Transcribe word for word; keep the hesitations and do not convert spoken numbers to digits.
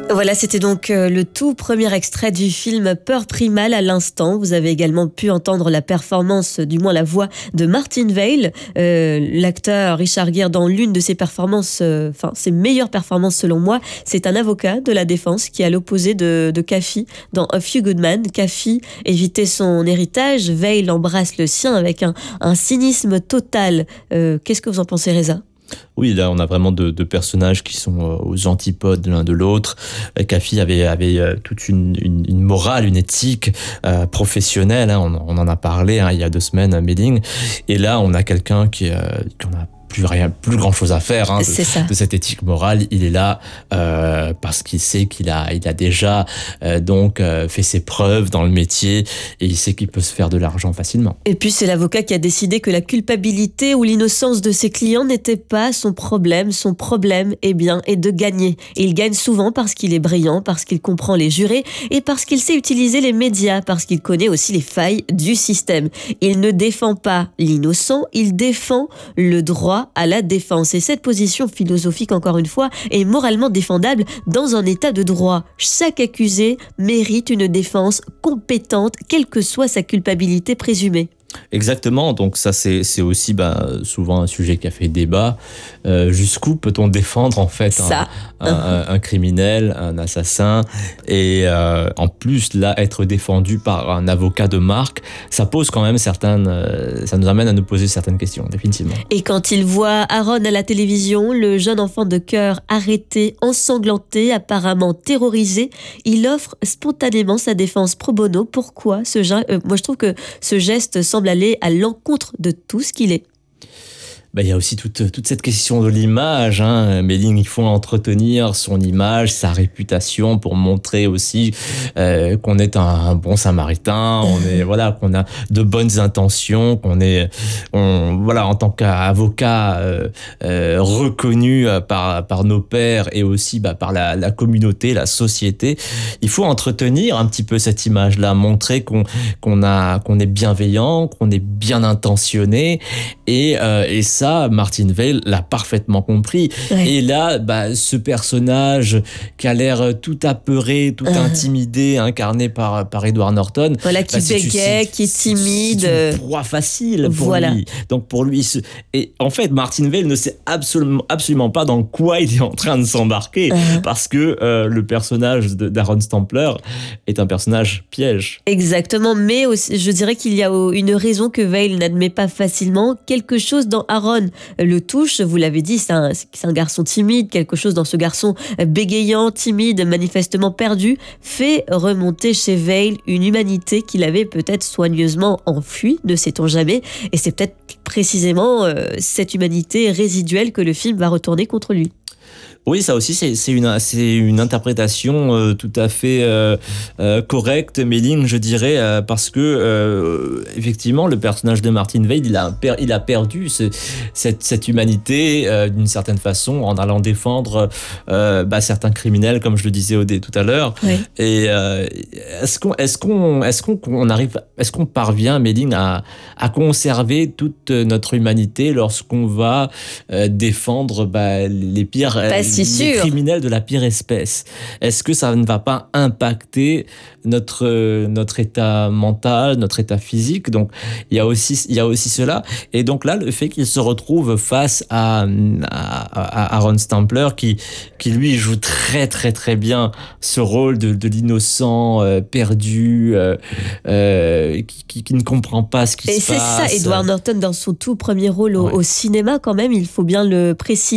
Voilà, c'était donc euh, le tout premier extrait du film Peur primale à l'instant. Vous avez également pu entendre la performance, du moins la voix de Martin Veil. Euh, l'acteur Richard Gere, dans l'une de ses performances, euh, enfin ses meilleures performances selon moi, c'est un avocat de la défense qui est à l'opposé de, de Kaffee dans A Few Good Men. Kaffee évitait son héritage, Veil embrasse le sien avec un, un cynisme total. Euh, qu'est-ce que vous en pensez, Reza ? Oui, là, on a vraiment deux, deux personnages qui sont aux antipodes l'un de l'autre. Kaffee avait, avait toute une, une, une morale, une éthique euh, professionnelle. Hein, on, on en a parlé hein, il y a deux semaines, Méling. Et là, on a quelqu'un qui, euh, qui en a plus rien, plus grand chose à faire hein, de, de cette éthique morale. Il est là euh, parce qu'il sait qu'il a, il a déjà euh, donc euh, fait ses preuves dans le métier et il sait qu'il peut se faire de l'argent facilement. Et puis c'est l'avocat qui a décidé que la culpabilité ou l'innocence de ses clients n'était pas son problème. Son problème, eh bien, est de gagner. Et il gagne souvent parce qu'il est brillant, parce qu'il comprend les jurés et parce qu'il sait utiliser les médias, parce qu'il connaît aussi les failles du système. Il ne défend pas l'innocent, il défend le droit à la défense. Et cette position philosophique, encore une fois, est moralement défendable dans un état de droit. Chaque accusé mérite une défense compétente, quelle que soit sa culpabilité présumée. Exactement, donc ça c'est, c'est aussi bah, souvent un sujet qui a fait débat. Euh, jusqu'où peut-on défendre en fait un, un, un, un criminel, un assassin et euh, en plus là être défendu par un avocat de marque, ça pose quand même certaines, euh, ça nous amène à nous poser certaines questions définitivement. Et quand il voit Aaron à la télévision, le jeune enfant de cœur arrêté, ensanglanté, apparemment terrorisé, il offre spontanément sa défense pro bono. Pourquoi ce genre euh, Moi je trouve que ce geste semble aller à l'encontre de tout ce qu'il est. Ben, il y a aussi toute, toute cette question de l'image. Hein. Méling, il faut entretenir son image, sa réputation pour montrer aussi euh, qu'on est un, un bon samaritain, on est, voilà, qu'on a de bonnes intentions, qu'on est, on, voilà, en tant qu'avocat euh, euh, reconnu par, par nos pairs et aussi bah, par la, la communauté, la société. Il faut entretenir un petit peu cette image-là, montrer qu'on, qu'on, a, qu'on est bienveillant, qu'on est bien intentionné et, euh, et ça, Ça, Martin Veil l'a parfaitement compris. Ouais. Et là, bah, ce personnage qui a l'air tout apeuré, tout uh-huh. intimidé, incarné par, par Edward Norton. Voilà, qui bah, bégaye, qui est timide. C'est une proie facile pour voilà. lui. Donc pour lui, ce... et en fait, Martin Veil ne sait absolument, absolument pas dans quoi il est en train de s'embarquer uh-huh. parce que euh, le personnage de, d'Aaron Stampler est un personnage piège. Exactement, mais aussi, je dirais qu'il y a une raison que Veil n'admet pas facilement. Quelque chose dans Aaron le touche, vous l'avez dit, c'est un, c'est un garçon timide, quelque chose dans ce garçon bégayant, timide, manifestement perdu, fait remonter chez Veil une humanité qu'il avait peut-être soigneusement enfuie, ne sait-on jamais, et c'est peut-être précisément euh, cette humanité résiduelle que le film va retourner contre lui. Oui, ça aussi, c'est, c'est, une, c'est une interprétation euh, tout à fait euh, euh, correcte, Méling, je dirais, euh, parce que, euh, effectivement, le personnage de Martin Veil, il a, per, il a perdu ce, cette, cette humanité, euh, d'une certaine façon, en allant défendre euh, bah, certains criminels, comme je le disais au dé tout à l'heure. Oui. Et euh, est-ce qu'on, est-ce qu'on, est-ce qu'on arrive, est-ce qu'on parvient, Méling, à, à conserver toute notre humanité lorsqu'on va euh, défendre bah, les pires... Pas si les sûr. criminels de la pire espèce. Est-ce que ça ne va pas impacter notre, notre état mental, notre état physique? Donc, il y a aussi, il y a aussi cela. Et donc là, le fait qu'il se retrouve face à, à, à Aaron Stampler, qui, qui lui joue très, très, très bien ce rôle de, de l'innocent euh, perdu, euh, euh, qui, qui, qui ne comprend pas ce qui Et se passe. Et c'est ça, Edward Norton, dans son tout premier rôle au, ouais. au cinéma, quand même, il faut bien le préciser.